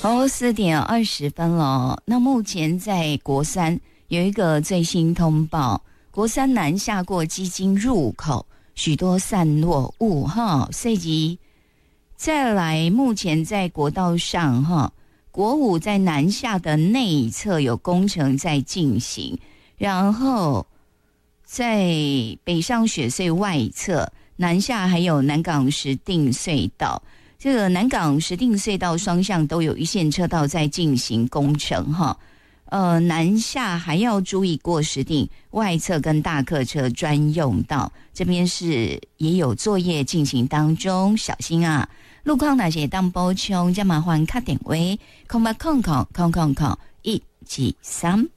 4:20了。那目前在国三有一个最新通报，国三南下过基金入口许多散落物哈，所以再来目前在国道上哈，国五在南下的内侧有工程在进行，然后在北上雪隧外侧南下还有南港石碇隧道，这个南港石碇隧道双向都有一线车道在进行工程哈。南下还要注意过石碇外侧跟大客车专用道，这边是也有作业进行当中，小心啊！路况哪些当补充，再麻烦打电话，0800000123。